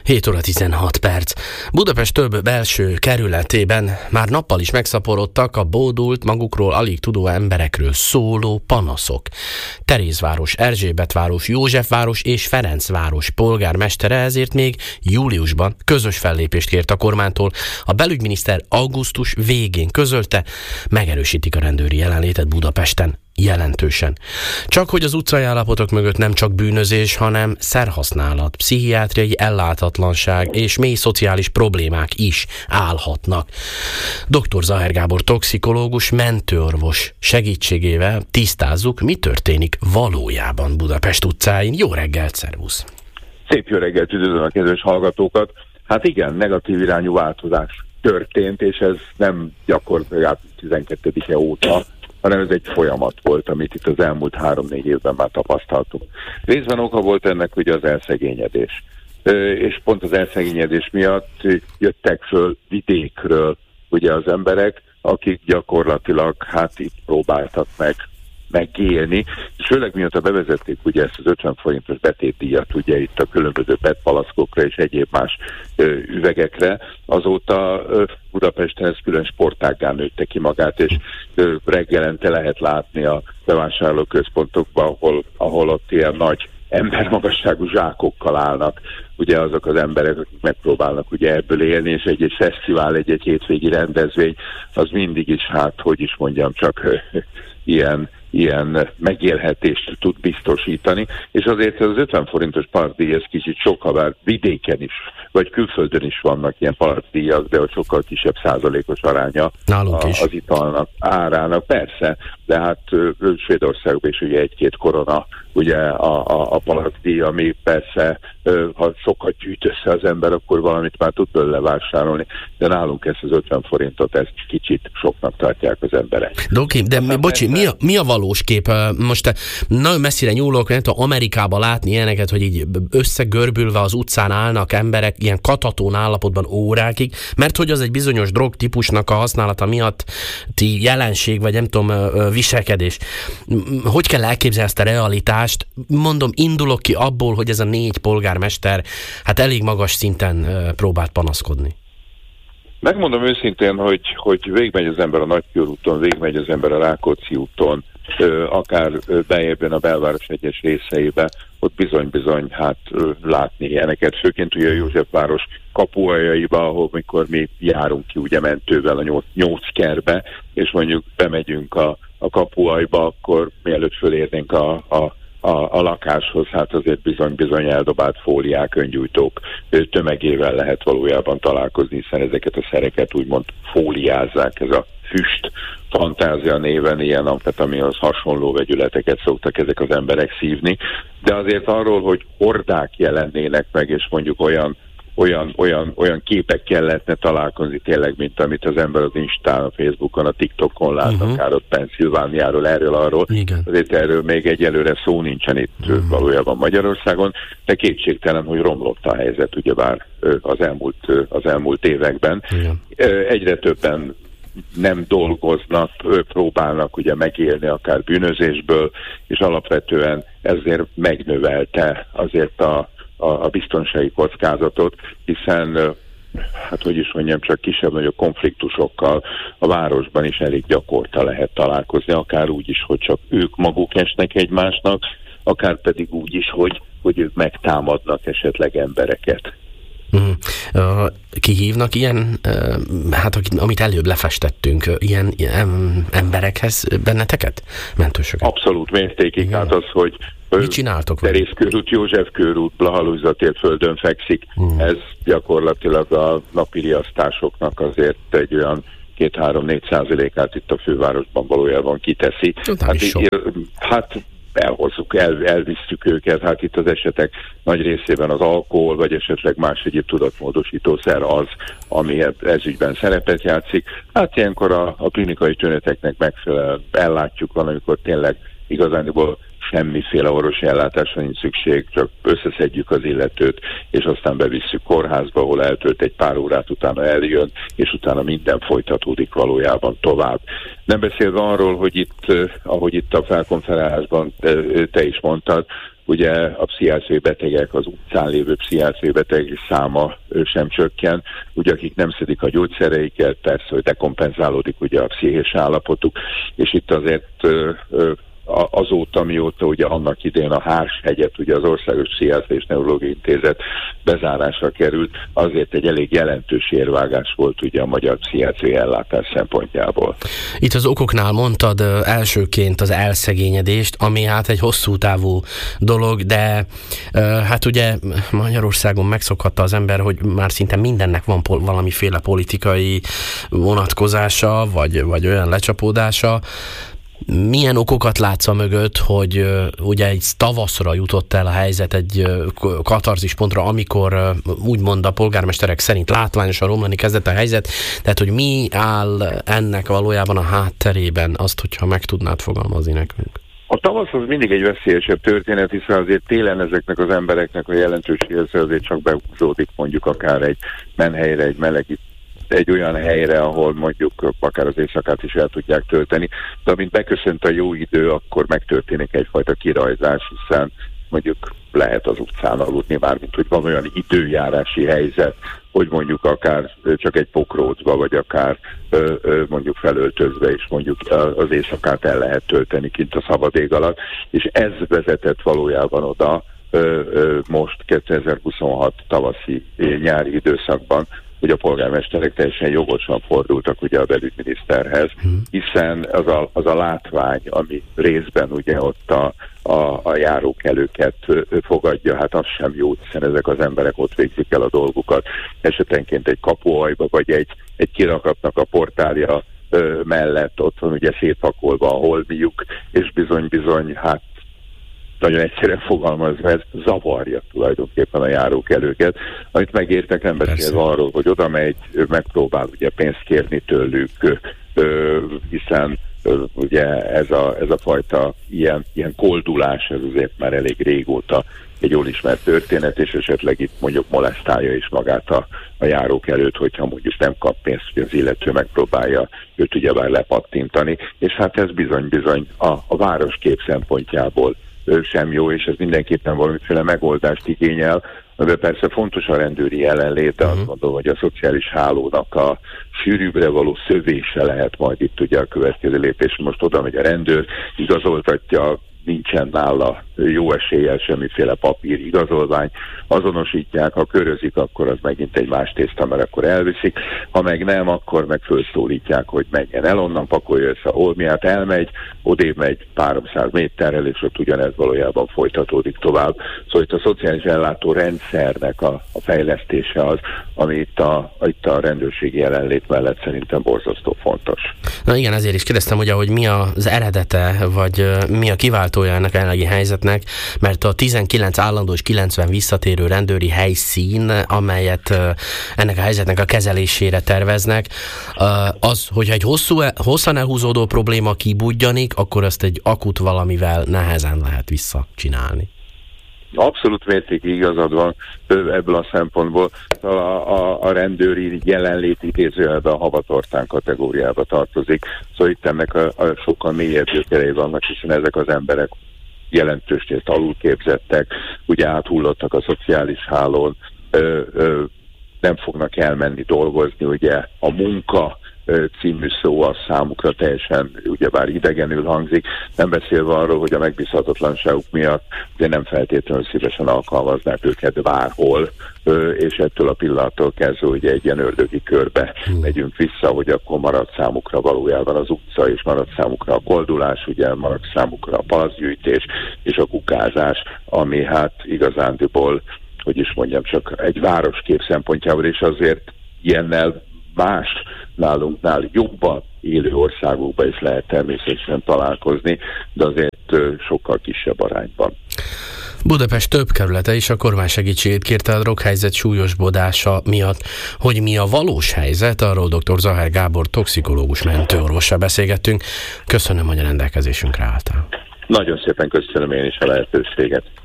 7 óra 16 perc. Budapest több belső kerületében már nappal is megszaporodtak a bódult, magukról alig tudó emberekről szóló panaszok. Terézváros, Erzsébetváros, Józsefváros és Ferencváros polgármestere ezért még júliusban közös fellépést kért a kormánytól. A belügyminiszter augusztus végén közölte, megerősítik a rendőri jelenlétet Budapesten. Jelentősen. Csak hogy az utcai állapotok mögött nem csak bűnözés, hanem szerhasználat, pszichiátriai ellátatlanság és mély szociális problémák is állhatnak. Dr. Zaher Gábor toxikológus, mentőorvos segítségével tisztázzuk, mi történik valójában Budapest utcáin. Jó reggelt, szervusz! Szép jó reggelt, üdvözlöm a kedves hallgatókat! Hát igen, negatív irányú változás történt, és ez nem gyakorlatilag 12-e óta, hanem ez egy folyamat volt, amit itt az elmúlt 3-4 évben már tapasztaltunk. Részben oka volt ennek ugye az elszegényedés. És pont az elszegényedés miatt jöttek föl vidékről ugye az emberek, akik gyakorlatilag hát itt próbáltak megélni, és főleg mióta bevezették ugye ezt az 50 forintos betétdíjat ugye itt a különböző petpalaszkokra és egyéb más üvegekre, azóta Budapesten ez külön sportággá nőtte ki magát, és reggelente lehet látni a bevásárlóközpontokban, ahol ott ilyen nagy embermagasságú zsákokkal állnak ugye azok az emberek, akik megpróbálnak ugye ebből élni, és egy fesztivál, egy hétvégi rendezvény, az mindig is, hát hogy is mondjam, csak ilyen megélhetést tud biztosítani, és azért az 50 forintos parkdíj, ez kicsit sokkal, bár vidéken is, vagy külföldön is vannak ilyen parkdíjak, de a sokkal kisebb százalékos aránya az italnak, árának, persze, de hát Svédországban is ugye 1-2 korona ugye a parkdíj, ami persze, ha sokat gyűjt össze az ember, akkor valamit már tud belőle vásárolni, de nálunk ezt az 50 forintot, ezt kicsit soknak tartják az emberek. Doki, de mi a valós kép? Most nagyon messzire nyúlok, nem tudom, Amerikában látni ilyeneket, hogy így összegörbülve az utcán állnak emberek, ilyen katatón állapotban órákig, mert hogy az egy bizonyos drogtípusnak a használata miatti jelenség, vagy nem tudom, viselkedés. Hogy kell elképzelni ezt a realitást? Mondom, indulok ki abból, hogy ez a 4 polgármester hát elég magas szinten próbált panaszkodni. Megmondom őszintén, hogy végigmegy az ember a Nagykörúton, végigmegy az ember a Rákóczi úton, akár beljebben a belváros egyes részeibe, ott bizony hát látni ilyeneket, főként ugye a Józsefváros kapualjaiba, ahol mikor mi járunk ki ugye mentővel a 8 kerbe, és mondjuk bemegyünk a kapuajba, akkor mielőtt fölérnénk a lakáshoz, hát azért bizony eldobált fóliák, öngyújtók tömegével lehet valójában találkozni, hiszen ezeket a szereket úgymond fóliázzák, ez a füst fantázia néven ilyen amfetaminhoz hasonló vegyületeket szoktak ezek az emberek szívni, de azért arról, hogy hordák jelennének meg, és mondjuk olyan képekkel lehetne találkozni tényleg, mint amit az ember az Instán, a Facebookon, a TikTokon lát, akár ott Pennsylvániáról, arról. Azért erről még egyelőre szó nincsen itt valójában Magyarországon, de kétségtelen, hogy romlott a helyzet ugyebár az elmúlt években. Igen. Egyre többen nem dolgoznak, próbálnak ugye megélni akár bűnözésből, és alapvetően ezért megnövelte azért a biztonsági kockázatot, hiszen, hát hogy is mondjam, csak kisebb-nagyobb konfliktusokkal a városban is elég gyakorta lehet találkozni, akár úgy is, hogy csak ők maguk esnek egymásnak, akár pedig úgy is, hogy ők megtámadnak esetleg embereket. Kihívnak ilyen, hát amit előbb lefestettünk, ilyen emberekhez benneteket, mentősöket? Abszolút mértékig, hát az, hogy mit csináltok? Teréz körút, József körút, Blaha Lujza tér földön fekszik. Ez gyakorlatilag a napi riasztásoknak azért egy olyan 2-3-4% itt a fővárosban valójában kiteszi. Hát elhozzuk, elvisszük őket, hát itt az esetek nagy részében az alkohol, vagy esetleg más egyéb tudatmódosítószer az, ami ezügyben szerepet játszik. Hát ilyenkor a klinikai tüneteknek megfelelően ellátjuk, van, amikor tényleg igazándiból semmiféle orvosi ellátásra nincs szükség, csak összeszedjük az illetőt, és aztán bevisszük kórházba, ahol eltölt egy pár órát, utána eljön, és utána minden folytatódik valójában tovább. Nem beszélve arról, hogy itt, ahogy itt a felkonferálásban te is mondtad, ugye a pszichiátriai betegek, az utcán lévő pszichiátriai betegek száma sem csökken, ugye akik nem szedik a gyógyszereiket, persze, hogy dekompenzálódik ugye a pszichés állapotuk, és itt azért azóta, mióta ugye annak idén a Hárshegyet, ugye az Országos Pszichiátriai és Neurológiai Intézet bezárásra került, azért egy elég jelentős érvágás volt ugye a magyar pszichiátriai ellátás szempontjából. Itt az okoknál mondtad elsőként az elszegényedést, ami hát egy hosszú távú dolog, de hát ugye Magyarországon megszokhatta az ember, hogy már szinte mindennek van valamiféle politikai vonatkozása, vagy olyan lecsapódása. Milyen okokat látsz a mögött, hogy ugye egy tavaszra jutott el a helyzet egy katarzis pontra, amikor úgymond a polgármesterek szerint látványosan romlani kezdett a helyzet, tehát hogy mi áll ennek valójában a hátterében, azt, hogyha meg tudnád fogalmazni nekünk? A tavasz az mindig egy veszélyesebb történet, hiszen azért télen ezeknek az embereknek a jelentős része azért csak behúzódik mondjuk akár egy menhelyre, egy melegít, egy olyan helyre, ahol mondjuk akár az éjszakát is el tudják tölteni, de amint beköszönt a jó idő, akkor megtörténik egyfajta kirajzás, hiszen mondjuk lehet az utcán aludni, mármint hogy van olyan időjárási helyzet, hogy mondjuk akár csak egy pokrócba, vagy akár mondjuk felöltözve is mondjuk az éjszakát el lehet tölteni kint a szabad ég alatt, és ez vezetett valójában oda most 2026 tavaszi nyári időszakban, hogy a polgármesterek teljesen jogosan fordultak ugye a belügyminiszterhez, hiszen az a látvány, ami részben ugye ott a járókelőket fogadja, hát az sem jó, hiszen ezek az emberek ott végzik el a dolgukat. Esetenként egy kapuajba, vagy egy kirakatnak a portálja mellett ott van ugye szétpakolva a holmiuk, és bizony, hát nagyon egyszerűen fogalmazva, ez zavarja tulajdonképpen a járókelőket. Amit megértek, nem beszélve arról, hogy oda megy, megpróbál ugye pénzt kérni tőlük, hiszen ugye ez a fajta ilyen koldulás, ez azért már elég régóta egy jól ismert történet, és esetleg itt mondjuk molesztálja is magát a járókelőt, hogyha mondjuk nem kap pénzt, hogy az illető megpróbálja őt ugyebár lepattintani, és hát ez bizony a városkép szempontjából sem jó, és ez mindenképpen valamiféle megoldást igényel, de persze fontos a rendőri jelenlét, de azt gondolom, hogy a szociális hálónak a sűrűbbre való szövése lehet majd itt ugye a következő lépés. Most oda megy a rendőr, igazoltatja, nincsen nála jó eséllyel semmiféle papír igazolvány, azonosítják, ha körözik, akkor az megint egy más tészta, mert akkor elviszik, ha meg nem, akkor meg felszólítják, hogy menjen el onnan, pakolja össze a holmiát, elmegy, odébb megy 300 méterrel, és ott ugyanez valójában folytatódik tovább. Szóval itt a szociális ellátó rendszernek a fejlesztése az, ami itt a rendőrségi jelenlét mellett szerintem borzasztó fontos. Na igen, ezért is kérdeztem, hogy mi az eredete, vagy mi a kiváltója ennek a jelenlegi helyzetnek, mert a 19 állandó és 90 visszatérő rendőri helyszín, amelyet ennek a helyzetnek a kezelésére terveznek, az, hogyha egy hosszan elhúzódó probléma kibudjanik, akkor ezt egy akut valamivel nehezen lehet visszacsinálni. Abszolút mértékig igazad van ebből a szempontból. A rendőri jelenlét idézőjelben a havatortán kategóriába tartozik. Szóval itt ennek a sokkal mélyebb gyökerei vannak, hiszen ezek az emberek jelentős részt alulképzettek, ugye áthullottak a szociális hálón, nem fognak elmenni dolgozni, ugye a munka című szó a számukra teljesen ugyebár idegenül hangzik, nem beszélve arról, hogy a megbízhatatlanságuk miatt de nem feltétlenül szívesen alkalmaznák őket bárhol, és ettől a pillanattól kezdve ugye egy ilyen ördögi körbe megyünk vissza, hogy akkor marad számukra valójában az utca, és marad számukra a koldulás, ugye marad számukra a palaszgyűjtés és a kukázás, ami hát igazándiból, hogy is mondjam, csak egy városkép szempontjából, és azért ilyennel más nálunknál jobban élő országokban is lehet természetesen találkozni, de azért sokkal kisebb arányban. Budapest több kerülete is a kormány segítségét kérte a droghelyzet súlyosbodása miatt. Hogy mi a valós helyzet, arról dr. Zahár Gábor toxikológus mentőorvossal beszélgettünk. Köszönöm, hogy a rendelkezésünkre álltál. Nagyon szépen köszönöm én is a lehetőséget.